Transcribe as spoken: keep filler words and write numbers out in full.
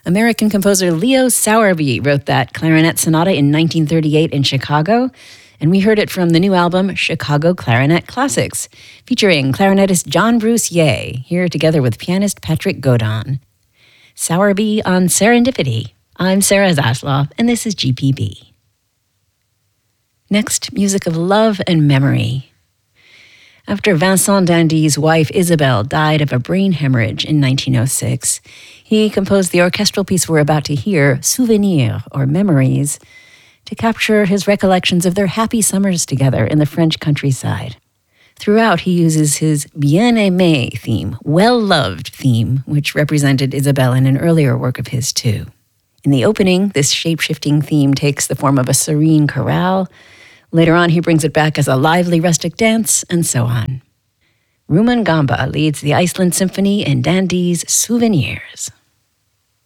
American composer Leo Sowerby wrote that clarinet sonata in nineteen thirty-eight in Chicago, and we heard it from the new album Chicago Clarinet Classics, featuring clarinetist John Bruce Ye, here together with pianist Patrick Godin. Sowerby on Serendipity. I'm Sarah Zasloff, and this is G P B. Next, music of love and memory. After Vincent d'Indy's wife Isabelle died of a brain hemorrhage in nineteen oh six, he composed the orchestral piece we're about to hear, Souvenirs, or Memories, to capture his recollections of their happy summers together in the French countryside. Throughout, he uses his bien-aimé theme, well-loved theme, which represented Isabelle in an earlier work of his too. In the opening, this shape-shifting theme takes the form of a serene chorale. Later on, he brings it back as a lively rustic dance, and so on. Rumen Gamba leads the Iceland Symphony in d'Indy's Souvenirs.